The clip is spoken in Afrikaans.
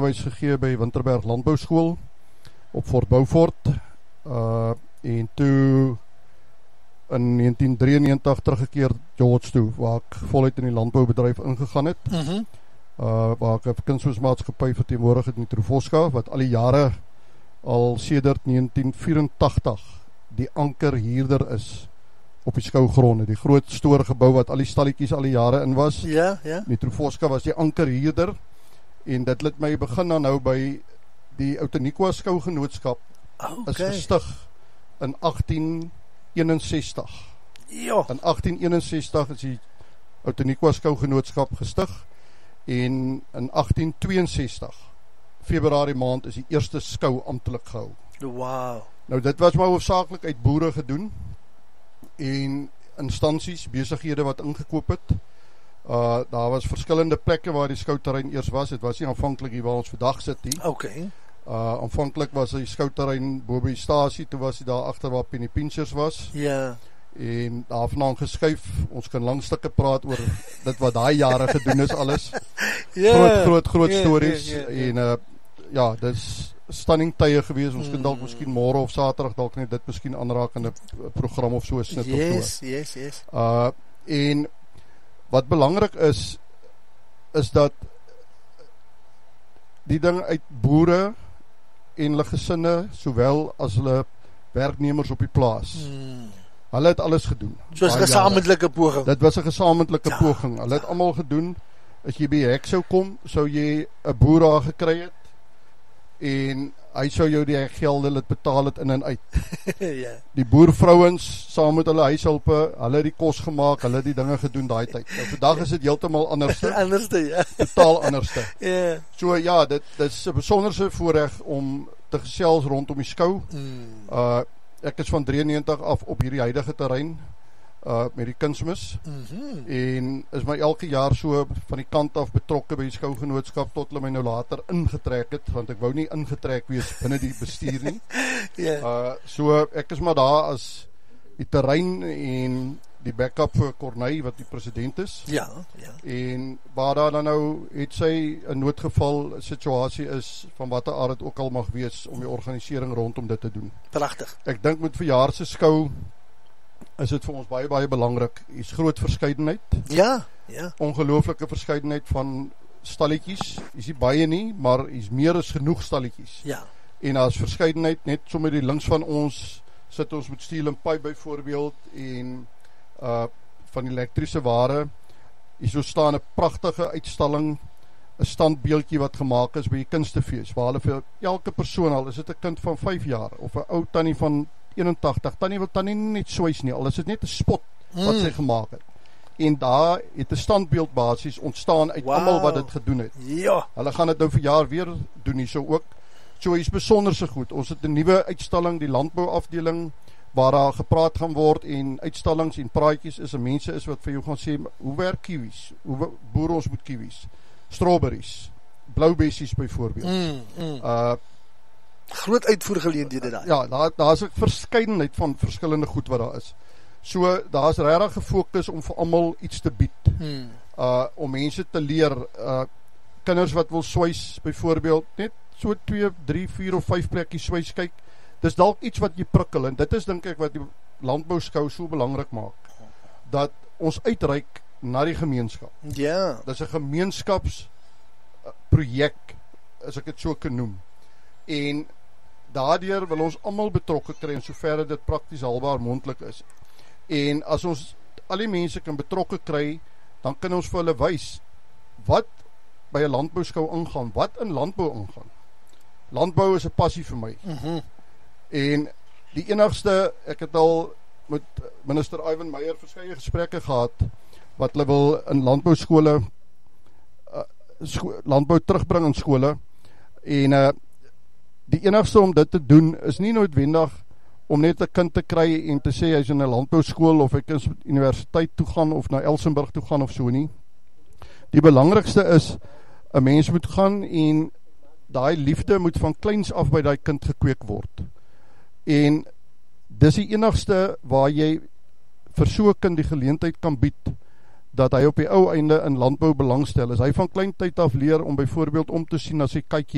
onderwys gegee by Winterberg Landbouskool op Fort Beaufort, en toe in 1993 teruggekeer George toe, waar ek voluit in die landboubedryf ingegaan het, waar ek 'n kunsmismaatskappy verteenwoordig het in Trofosca, wat al die jare, al sedert 1984, die ankerhuurder is op die skougronde, die groot stoorgebou wat al die stalletjies al die jare in was. Ja. Trofosca was die ankerhuurder, en dit het my begin dan nou by die Outeniqua skougenootskap, is gestig in 1861. Ja. In 1861 is die Outeniqua skougenootskap gestig, en in 1862, Februarie maand, is die eerste skou amptelik gehou. Wow. Nou dit was maar hoofsaaklik uit boere gedoen, en instansies, besighede wat ingekoop het. Daar was verskillende plekke waar die skouterrein eers was. Het was nie aanvanklik hier waar ons vandag sit nie. Okay. Aanvanklik was die skouterrein bo by die stasie, toe was die daar agter waar Penny Pinchers was. Ja. En daarvandaan geskuif, ons kan lang stukke praat oor dit wat daai jare gedoen is alles. Groot stories, en ja, dit is stunning tye gewees, ons kan dalk miskien môre of Saterdag dalk net dit miskien aanraak in 'n program of so, snit of so. Yes. En wat belangrik is dat die ding uit boere en hulle gesinne, sowel as hulle werknemers op die plaas, hulle het alles gedoen. Soos 'n gesamentlike poging. Dit was 'n gesamentlike poging. Hulle het almal gedoen. As jy by die hek sou kom, sou jy 'n boer daar gekry het, en hy sou jou die gelde laat betaal het in en uit. Ja. Die boervrouens, saam met hulle huishulpe, hulle het die kos gemaak, hulle het die dinge gedoen daai tyd. Nou vandag is dit heeltemal anderste. Ja. Totaal anderste. Ja. So ja, dit is 'n besonderse voorreg om te gesels rondom die skou. Ek is van 93 af op hierdie huidige terrein, met die kunsmis, en is my elke jaar so van die kant af betrokke by die skougenootskap, tot hulle my nou later ingetrek het, want ek wou nie ingetrek wees binne die bestuur nie. So ek is maar daar as die terrein en die backup vir Corneille, wat die president is. Ja. En waar daar dan nou het sy 'n noodgeval situasie is, van watter aard het ook al mag wees, om die organisering rondom dit te doen. Pragtig. Ek dink met verjaar se skou is dit vir ons baie belangrik. Hier's groot verskeidenheid. Ja. Ongelooflike verskeidenheid van stalletjies. Hier's nie baie nie, maar hier's meer as genoeg stalletjies. Ja. En daar's verskeidenheid, net sommer die links van ons sit ons met Steel and Pipe byvoorbeeld, en van elektriese ware. Hier staan 'n pragtige uitstalling, 'n standbeeldjie wat gemaak is by die kunstefees, waar hulle vir elke persoon, al is dit 'n kind van 5 jaar of 'n ou tannie van 81, tannie wil tannie net swys nie, al is dit net 'n spot wat sy gemaak het. En daar het 'n standbeeld basies ontstaan uit almal wat dit gedoen het. Ja. Hulle gaan dit nou vir jaar weer doen hier so ook. So is besonderse goed. Ons het 'n nuwe uitstalling, die landbouafdeling, waar daar gepraat gaan word, en uitstallings en praatjies is, en mense is wat vir jou gaan sê, hoe werk kiwis? Hoe boer ons met kiwis? Strawberries, bloubessies byvoorbeeld. Groot uitvoergeleenthede daar. Ja, daar is 'n verskeidenheid van verskillende goed wat daar is. So, daar is regtig gefokus om vir almal iets te bied. Om mense te leer, kinders wat wil swys byvoorbeeld, net so 2, 3, 4 of 5 plekkies swys kyk. Dis dalk iets wat jy prikkel, en dit is dink ek wat die landbouskou so belangrik maak, dat ons uitreik na die gemeenskap. Ja. Dis 'n gemeenskapsprojek, as ek dit so kan noem. En daardeur wil ons almal betrokke kry, en soverre dit prakties haalbaar moontlik is. En as ons al die mense kan betrokke kry, dan kan ons vir hulle wys wat by 'n landbouskou ingaan, wat in landbou ingaan. Landbou is 'n passie vir my. En die enigste, ek het al met minister Ivan Meyer verskeie gesprekke gehad, wat hulle wil in landbouskole, landbou terugbring in skole, en die enigste om dit te doen, is nie noodwendig om net 'n kind te kry en te sê hy is in 'n landbouskool, of hy kan universiteit toe gaan, of na Elsenburg toe gaan, of so nie. Die belangrikste is, 'n mens moet gaan, en daai liefde moet van kleins af by daai kind gekweek word. En dis die enigste waar jy vir so 'n kind die geleentheid kan bied, dat hy op die ou einde in landbou belangstel. As hy van klein tyd af leer om byvoorbeeld om te sien as hy kyk